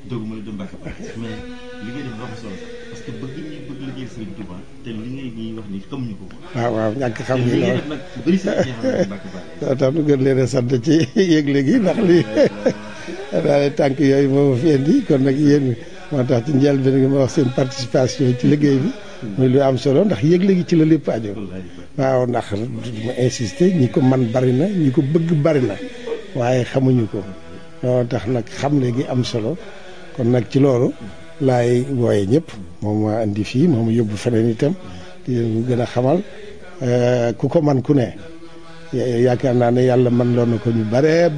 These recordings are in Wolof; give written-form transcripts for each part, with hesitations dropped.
doguma la dem Mbacke mais li ngay def dafa solo parce que bëgg ñi bëgg liggéey Serigne Touba te li ngay ñuy wax ni xamuñu ko. waaw ñàkk xam ngi loolu nag bëri si ñi xam Mbacke Balla tax nu gën leen a sant ci yëgle gi ndax lii daal tànk yooyu moo fi indi kon nag yéen moo tax ci njëlbéen nga ma wax seen participation ci liggéey bi muy lu am solo ndax yëgle gi ci la lépp aju. waaw ndax ma insister ñi ko man bari na ñi ko bëgg bari na waaye xamuñu ko loolu tax nag xam léegi am solo kon nag ci loolu laay wooye ñëpp moom maa indi fii moom yóbbu feneen itam di leen gën a xamal ku ko man ku ne yaakaar naa ne yàlla man loon na ko ñu bare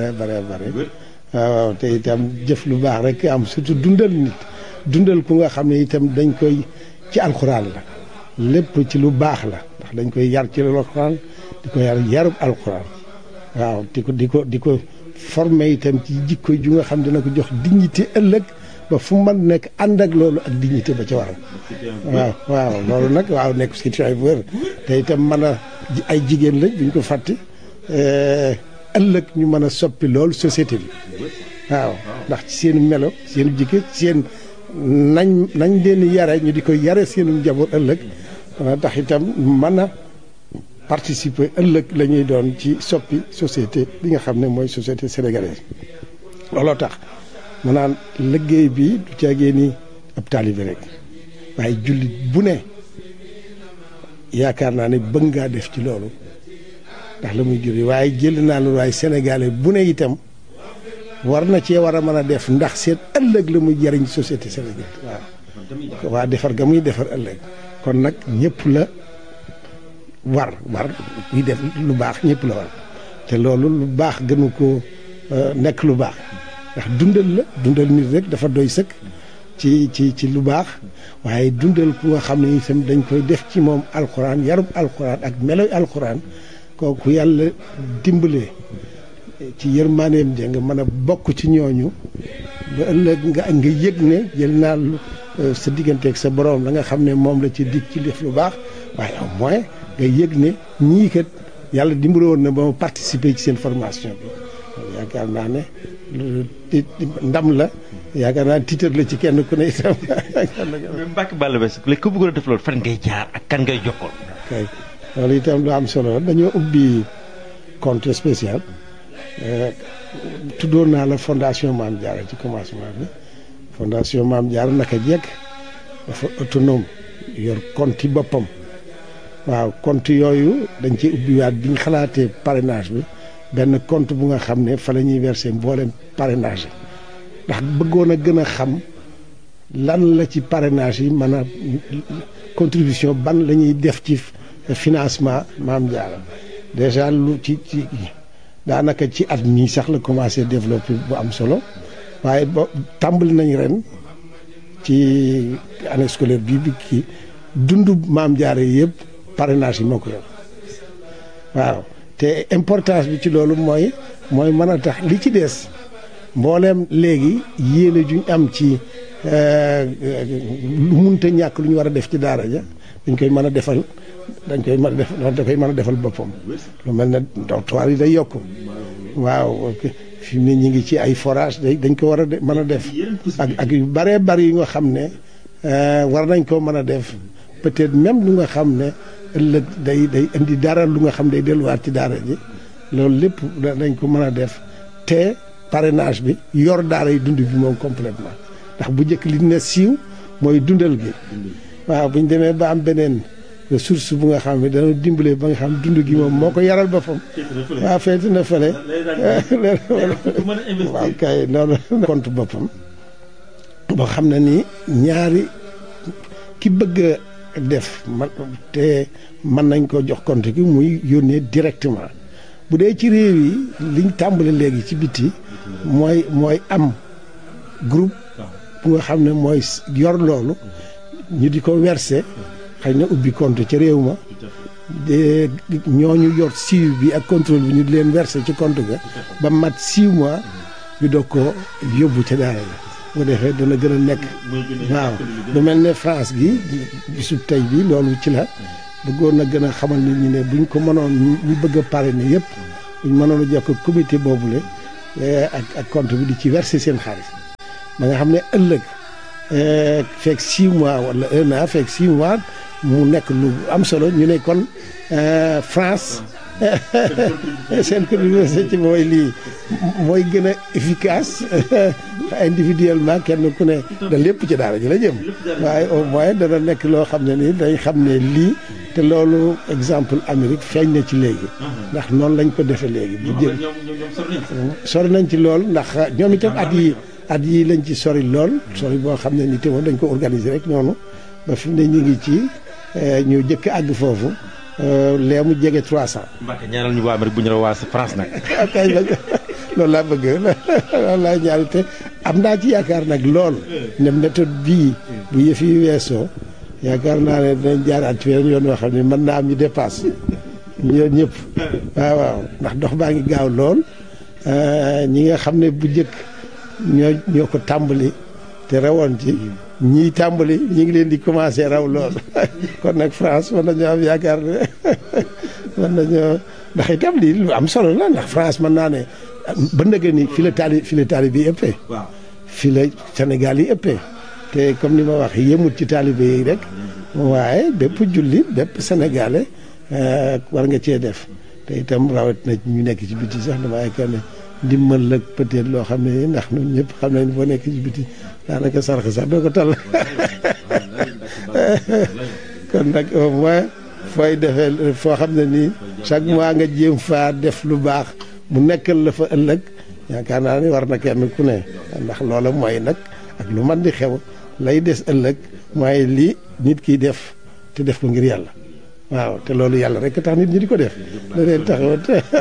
waaw te itam jëf lu baax rek am surtout dundal nit dundal ku nga xam ne itam dañ koy ci alxuraan la lépp ci lu baax la ndax dañ koy yar ci alxuraan di ko yarub alxuraan waaw di ko formé itam ci jikko ju nga xam dina ko jox dignité ëllëg ba fu man nekk ànd ak loolu ak dignité ba ca waral waaw loolu nag waaw nekk situation bu wér te itam mën a ay jigéen lañ duñ ko fàtte ëllëg ñu mën a soppi loolu société bi waaw ndax ci seen melo seen jikko seen nañ leen yare ñu di ko yare seenu njaboot ëllëg dana tax itam mën a participer ëllëg la ñuy doon ci soppi société bi nga xam ne mooy société sénégalaise looloo tax mu naan liggéey bi du caagee ni ab taalibe rek waaye jullit bu ne yaakaar naa ne bëgg ngaa def ci loolu ndax la muy juri waaye jël naa loolu waaye sénégalais bu ne itam war na cee war a mën a def ndax seen ëllëg la muy jariñ société sénégalaise waaw waa defar ga muy defar ëllëg kon nag ñëpp la war kuy def lu baax ñëpp la war te loolu lu baax gënu ko nekk lu baax ndax dundal nit rek dafa doy sëkk ci lu baax waaye dundal ku nga xam ne itam dañ koy def ci moom alxuraan yarub alxuraan ak meloy alxuraan kooku yàlla dimbalee ci yërmaaneem ja nga mën a bokk ci ñooñu ba ëllëg nga yëg ne jël naa sa digganteeg sa borom la nga xam ne moom la ci dig ci def lu baax waaye au moins nga yëg ne ñii kat yàlla dimbale woon na ba ma participer ci seen formation bi yaakaar naa ne ndam la yaakaar naa titre la ci kenn ku ne itam. Mbacke Balla Basse léegi ku bëggoon a def loolu fan ngay jaar ak kan ngay jokkoon. kay loolu itam lu am solo la dañoo ubbi compte spécial tuddoon naa la fondation Mame Diarra ci commencement bi fondation Mame Diarra naka jekk dafa autonome yor compte yi boppam waaw compte yooyu dañ ci ubbiwaat bi ñu xalaatee parrainage bi benn compte bu nga xam ne fa la ñuy verser mboolem parrainage yi ndax bëggoon a gën a xam lan la ci parrainage yi mën a contribution ban la ñuy def ci financement Mame Diarra déjà lu ci daanaka ci at mii sax la commencé développer bu am solo waaye ba tàmbali nañ ren ci année scolaire bii bi kii dundu Mame Diarra yëpp parrainage yi moo ko yor waaw te importance bi ci loolu mooy mën a tax li ci des mbooleem léegi yéene juñ am ci lu munta ñàkk lu ñu war a def ci daara ja dañ koy mën a defal da koy mën a defal boppam lu mel ne dortoir yi day yokk waaw fi mu ne ñu ngi ci ay forage dañ ko war a mën a def ak yu bëree bëri yu nga xam ne war nañ koo mën a def peut-être même lu nga xam ne ëllëg day indi dara lu nga xam day delluwaat ci daara ji loolu lépp dañ ko mën a def te parrainage bi yor daara yi dund bi moom complètement ndax bu njëkk li ne siiw mooy dundal gi waaw bu ñu demee ba am beneen ressource bu nga xam ne dana dimbale ba nga xam dund gi moom moo ko yaral boppam waaw feeti na fële waaw kay loolu compte boppam boo xam ne ni ñaari ki bëgg a def te mën nañ ko jox compte gi muy yónnee directement bu dee ci réew yi liñ tàmbale léegi ci biti mooy am groupe bu nga xam ne mooy yor loolu ñu di ko verser xëy na ubbi compte ca réew ma de ñooñu yor suivi bi ak contrôle bi ñu di leen verser ci compte ga ba mat 6 mois ñu doog ko yóbbu ca daara la bu defee dana gën a nekk waaw lu mel ne France gi bisu tey bi loolu ci la bëggoon na gën a xamal nit ñi ne buñ ko mënoon ñu bëgg a parrainer yëpp buñ mënoon a jokk comité boobule ak compte bi di ci verser seen xaalis ba nga xam ne ëllëg fekk 6 mois wala 1 an fekk 6 mois mu nekk lu am solo ñu ne kon France seen contribution ci mooy lii mooy gën a efficace individuellement kenn ku ne da lépp ci daara ji la jëm waaye au moins dana nekk loo xam ne nii dañ xam ne lii te loolu exemple Amérique feeñ na ci léegi ndax noonu lañ ko defee léegi bu jëm sori nañ ci lool ndax ñoom itam at yi lañ ci sori lool sori boo xam ne ni te moom dañ ko organiser rek noonu ba fi mu ne ñu ngi ci ñu jëkk àgg foofu lee mu jege 300. Mbacke ñaanal ñu waa Amérique bu ñu la waa France nag. kay loolu laa bëgg loolu laa ñaari te am naa ci yaakaar nag lool ne méthode bii bu yëf yi weesoo yaakaar naa ne dinañ jaaraat ci yoon yoo xam ne mën naa am ñu dépasse ñoom ñëpp waaw ndax dox baa ngi gaaw lool ñi nga xam ne bu njëkk ñoo ko tàmbali te rawoon ci ñii tàmbali ñu ngi leen di commencé raw lool kon nag France mën nañoo am yaakaar ne mën nañoo ndax itam lii lu am solo la ndax France mën naa ne ba ndëgë ni fi la taali bi ëppee fi la Sénégal yi ëppee te comme ni ma wax yemut ci taalibe yi rek waaye bépp jullit bépp sénégalais war nga cee def te itam rawat na ñu nekk ci biti sax dama yaakaar ne ndimbal la peut-être loo xam ne ndax ñun ñëpp xam nañ boo nekk ci biti daanaka sarx sax doo ko tal kon nag au moins fooy defee foo xam ne nii chaque mois nga jéem faa def lu baax mu nekkal la fa ëllëg yaakaar naa ni war na kenn ku ne ndax loola mooy nag ak lu man di xew lay des ëllëg mooy lii nit kiy def te def ko ngir yàlla waaw te loolu yàlla rek tax nit ñi di ko def la leen taxawat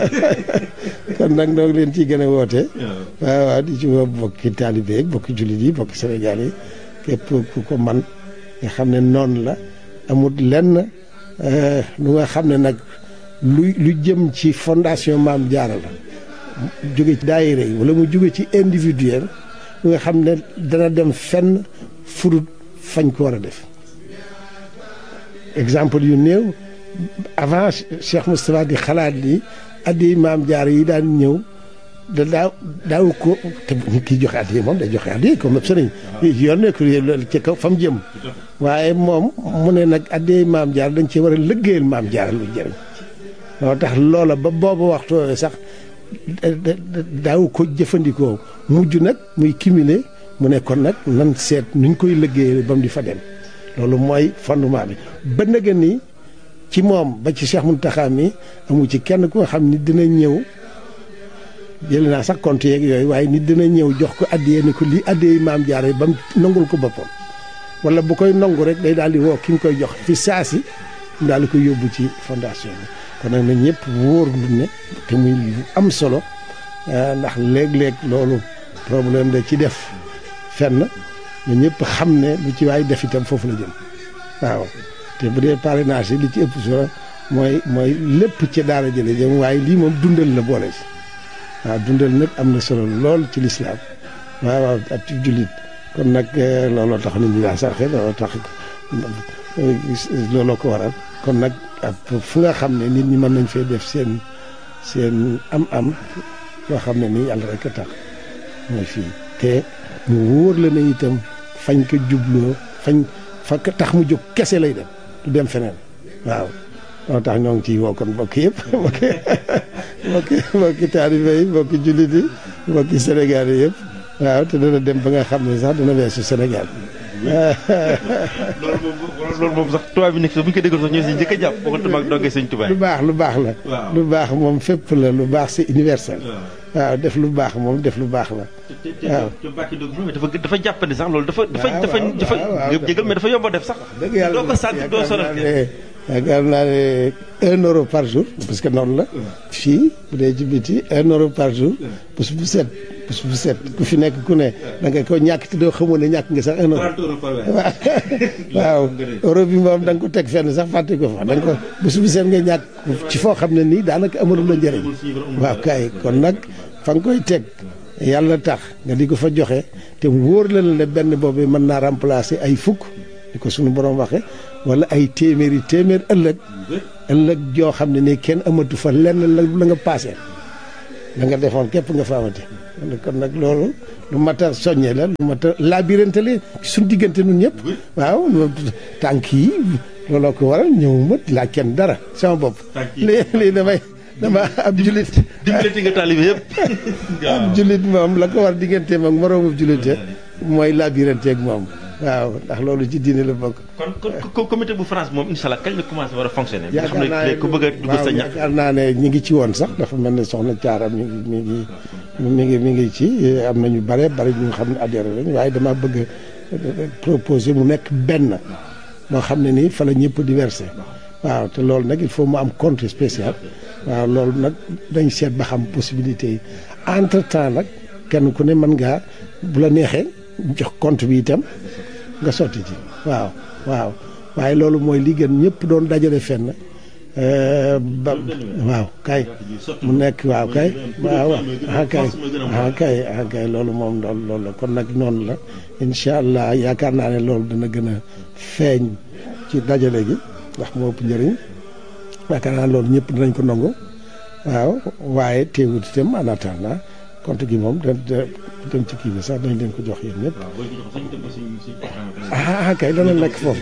kon nag noo ngi leen ciy gën a woote waaw di ci woo bokki taalibe yi bokki jullit yi bokki Sénégal yi képp ku ko man nga xam ne noonu la amul lenn lu nga xam ne nag lu jëm ci fondation Maam Jaara la jóge ci daayira yi wala mu jóge ci individuel lu nga xam ne dana dem fenn furut fañ ko war a def exemple yu néew avant Cheikh Moustapha di xalaat li addi Maam Jaara yi daan ñëw daaw ko te nit ki joxe addi moom day joxe addi comme sëriñ yoon nekk ci kaw fa mu jëm waaye moom mu ne nag addi Maam Jaara dañ ci war a lëggéeyal Maam Jaara lu jëriñ loolu tax loola ba boobu waxtu sax daaw ko jëfandikoo mujj nag muy cumuler mu ne kon nag nan seet nuñ koy lëggéeyal ba mu di fa dem loolu mooy fondement bi ba nga ni ci moom ba ci Cheikh Mountakha mi amu ci kenn ku nga xam ni dina ñëw jël naa sax compte yeeg yooyu waaye nit dina ñëw jox ko addiyee ni ko lii addiyee Maam Jaara ba mu nangul ko boppam wala bu koy nangu rek day daal di woo ki nga koy jox fi saasi mu daal di koy yóbbu ci fondation bi kon nag na ñëpp wóor lu ne te muy lu am solo ndax léeg-léeg loolu problème da ci def fenn na ñëpp xam ne lu ci waay def itam foofu la jëm waaw te bu dee parrainage yi li ci ëpp solo mooy lépp ci daara jële jëm waaye lii moom dundal la boole si waaw dundal nag am na solo lool ci lislaam waaw ak ci jullit kon nag looloo tax nit ñi daa sarxe looloo tax looloo ko waral kon nag fu nga xam ne nit ñi mën nañ fee def seen am-am yoo xam ne nii yàlla rek a tax mooy fii te mu wóor la ne itam fañ ko jubloo fa tax mu jóg kese lay dem du dem feneen waaw moo tax ñoo ngi ciy woo kon mbokk yëpp mbokki taalibe yi mbokki jullit yi mbokki Sénégal yi yëpp waaw te dana dem ba nga xam ne sax dana weesu Sénégal loolu moom sax tubaab bi nekk bu ñu ko déggoon sax ñoo si njëkk a jàpp bokkul ak dongee sëñ Tuubaa lu baax la lu baax moom fépp la lu baax c'est universel waaw def lu baax moom def lu baax la waaw te Mbacke Ndiob dafa jàppandi sax loolu dafa jégal mais dafa yomb a def sax dëgg yàlla doo ko sant doo sonal yaakaar naa ne 1 euro par jour parce que noonu la fii bu dee ci biti 1 euro par jour bés bu set ku fi nekk ku ne da nga ko ñàkk te doo xamoon ne ñàkk nga sax 1 euro waaw euro bi moom da nga ko teg fenn sax fàtte ko fa da nga ko bés bu set nga ñàkk ci foo xam ne nii daanaka amalu la njëriñ waaw kay kon nag fa nga koy teg yàlla tax nga di ko fa joxe te wóor la ne benn boobu mën naa remplacer ay fukk di ko suñu borom waxe wala ay téeméer ëllëg joo xam ne nii kenn amatu fa lenn la nga paasee la nga defoon képp nga fa amati kon nag loolu lu mat a soññee la lu mat a labirante la suñ diggante nun ñëpp waaw tànk yi looloo ko waral ñëwuma di laaj kenn dara sama bopp lii dama ab jullit dimbalati nga taalibe yëpp ab jullit moom la ko war digganteem ak moroomu jullite mooy labirante ak moom waaw ndax loolu ci diine la bokk. kon comité bu France moom incha allah kañ la commencé war a fonctionner. yaakaar naa ne ku bëgg a dugg sa ñax. yaakaar naa ne ñi ngi ci woon sax dafa mel ne soxna Thiara mi ngi ci am na ñu bare ñu xam ne adhéré lañ waaye dama bëgg proposer mu nekk benn moo xam ne nii fa la ñëpp di versé waaw te loolu nag il faut mu am compte spécial waaw loolu nag dañ seet ba xam possibilité yi entre temps nag kenn ku ne mën ngaa bu la neexee jox compte bi itam. nga sotti ci waaw waaye loolu mooy li gën ñëpp doon dajale fenn waaw kay mu nekk waaw kay kay loolu moom loolu la kon nag noonu la incha allah yaakaar naa ne loolu dana gën a feeñ ci dajale gi ndax moo ëpp njëriñ yaakaar naa loolu ñëpp dinañ ko nangu waaw waaye teewut itam en attendant compte gi moom dem ci kii bi sax dañ leen ko jox yéen ñëpp kay dana nekk foofu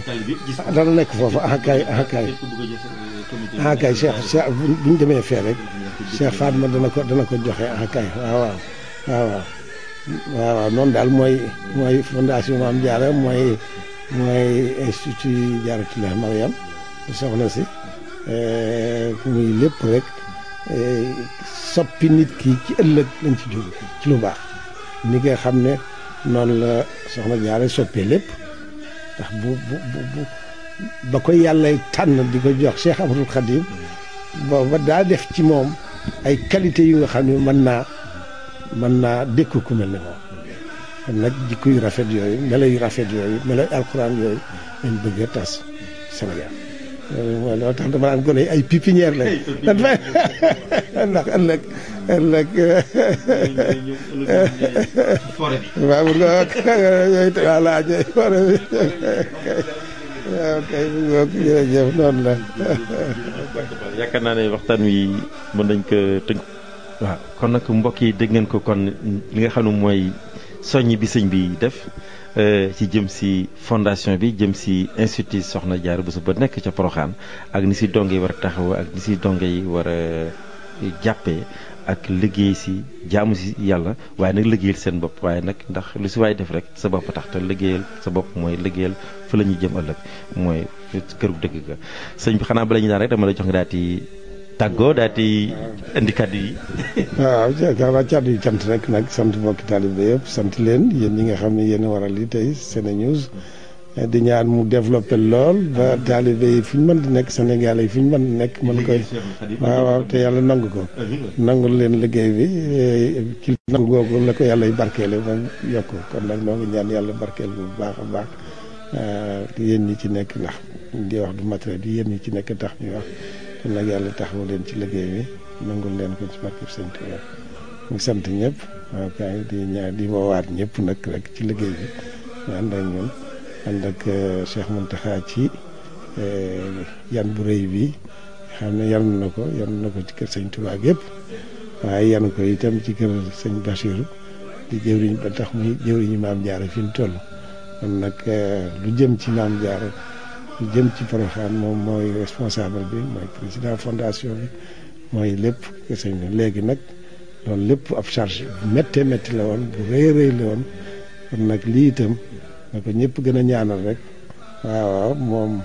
kay Cheikh bu ñu demee fee rek Cheikh Fatma dana ko joxe kay waaw noonu daal mooy fondation Mame Diarra mooy institut Diarratoulah Mariam di soxna si muy lépp rek soppi nit ki ci ëllëg lañ ci jóg ci lu baax ni nga xam ne noonu la soxna Jaara soppee lépp ndax bu ba ko yàlla tànn di ko jox Cheikh Ahmadul Khadim booba daa def ci moom ay qualité yu nga xam ne mën naa dékku ku mel ne moom kon nag jikko yu rafet yooyu melo yu rafet yooyu melo yu alxuraan yooyu lañ bëgg a tas Sénégal mooy loolu tax dama naan gone ay pépinière lañ ndax ëllëg waaw mun nga yooyu voilà forêt bi waaw kay jërëjëf noonu la yaakaar naa ne waxtaan wi mën nañ ko tënk waaw kon nag mbokk yi dégg ngeen ko kon li nga xam ne mooy soññ bi sëñ bi def ci jëm si fondation bi jëm si institut Soxna Diarra Bousso ba nekk ca Porokhane ak ni si donge yi war a taxaw ak ni si donge yi war a jàppee ak liggéey si jaamu si yàlla waaye nag liggéeyal seen bopp waaye nag ndax lu si waay def rek sa bopp tax te liggéeyal sa bopp mooy liggéeyal fa la ñuy jëm ëllëg mooy këru dëgg ga sëñ bi xanaa bala ñu daan rek dama lay jox nga daal di tàggoo daal di indi kàddu yi. waaw jërëjëf kàddu yi cant rek nag sant mbokki taalibe yëpp sant leen yéen ñi nga xam ne yéen a waral li tey SeneNews di ñaan mu développé lool ba taalibe yi fu ñu mën di nekk Sénégal yi fu ñu mën di nekk mën koy waaw te yàlla nangu ko nangul leen liggéey bi ci nangu googu la ko yàlla barkeele moom yokk kon nag noo ngi ñaan yàlla barkeel bu baax a baax yéen ñi ci nekk ndax di wax du matériel bi yéen ñi ci nekk tax ñuy wax kon nag yàlla taxawu leen ci liggéey bi nangul leen ko ci barkeb Sëñ Tuubaa ñu sant ñëpp waaw kay di ñaan di woowaat ñëpp nag rek ci liggéey bi ñu ànd ak ñun ànd ak Cheikh Mountakha ci yan bu rëy bi xam ne yan na ko ci kër Sëñ Tuubaa yëpp waaye yan ko itam ci kër Sëñ Bassirou di jëwriñ ba tax muy jëwriñu Maam Diarra fi mu toll kon nag lu jëm ci Maam Diarra lu jëm ci Porokhane moom mooy responsable bi mooy président fondation bi mooy lépp kër sëñ bi léegi nag loolu lépp ab charge bu méttee métti la woon bu rëy la woon kon nag lii itam na ko ñëpp gën a ñaanal rek waaw moom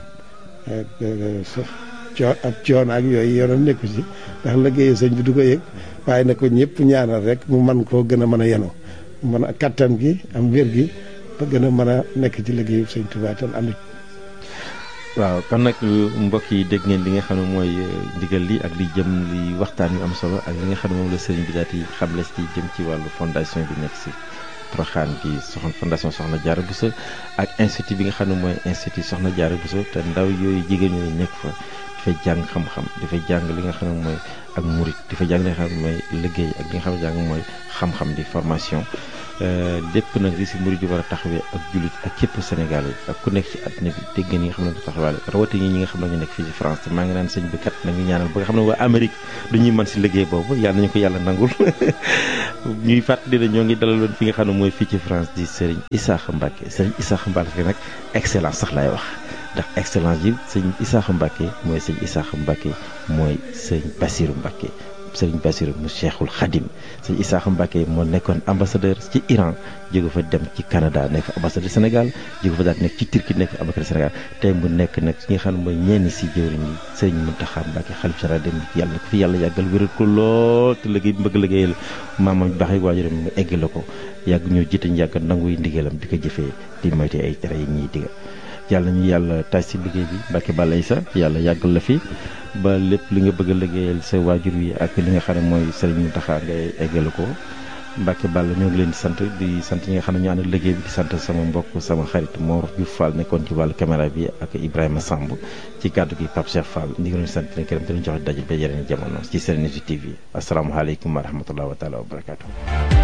ab coono ak yooyu yoonam nekku ci ndax liggéeyu sëñ bi du ko yëg waaye na ko ñëpp ñaanal rek mu man koo gën a mën a yenu mën a kattan gi am wér gi ba gën a mën a nekk ci liggéeyu sëñ Tuubaa tam ànd. waaw kon nag mbokk yi dégg ngeen li nga xam ne mooy ndigal li ak li jëm li waxtaan yu am solo ak li nga xam ne moom la sëriñ bi daal di xamle ci jëm ci wàllu fondation bi nekk si Porokhane bi fondation Soxna Diarra Bousso ak institut bi nga xam ne mooy institut Soxna Diarra Bousso te ndaw yooyu jigéen ñooyu nekk fa dafay jàng xam-xam dafay jàng li nga xam ne mooy ak murit dafay jàng li nga xam ne mooy liggéey ak li nga xam ne jàng mooy xam-xam di formation lépp nag li si murid war a taxawee ak jullit ak képp Sénégalais ak ku nekk ci àddina bi dégg ngeen ñi nga xam ne du taxawaale rawatina ñi nga xam ne ñu nekk fii ci France te maa ngi naan sëñ bi kat nañu ñaanal ba nga xam ne waa Amérique du ñuy mën si liggéey boobu yàlla nañu ko yàlla nangul ñuy fàttali ne ñoo ngi dalaloon fi nga xam ne mooy fii ci France di Serigne Issakha Mbacké Serigne Issakha Mbacké nag excellence sax laay wax ndax excellence yi sëñ Issakha Mbacké mooy sëñ Issakha Mbacké mooy sëñ Bassirou Mbacké Serigne Bassirou mu Cheikhul Khadim sëñ Issakha Mbacké moo nekkoon ambassadeur ci Iran jóge fa dem ci Canada nekk ambassadeur Sénégal jóge fa daal nekk ci Turquie nekk ambassadeur Sénégal tey mu nekk nag ci nga xam ne mooy ñenn si jëwriñ yi Serigne Mountakha Mbacké xalif général dem yàlla na ko fi yàlla yàggal wéral ko lool te liggéey bi bëgg liggéeyal maamam baax yi waajuram mu eggale ko yàgg ñoo jiite ñu yàgg nanguy ndigalam di ko jëfee di moyte ay tere yi ñuy digal yàlla ñu yàlla taaj si liggéey bi Mbacké Balla Issa yàlla yàggal la fi ba lépp li nga bëgg a liggéeyal sa waajur wi ak li nga xam ne mooy Serigne Mountakha ngay eggale ko Mbacké Balla ñoo ngi leen di sant ñi nga xam ne ñu ànd liggéey bi di sant sama mbokk sama xarit Mor Diouf Fall nekkoon ci wàllu caméra bi ak Ibrahima Samb ci kàddu gi Pape Cheikh Fall ñu ngi leen di sant leen gërëm te ñu joxe daje ba yeneen jamono ci Serenity TV asalaamaaleykum wa rahmatulah wa taala wa barakaatu.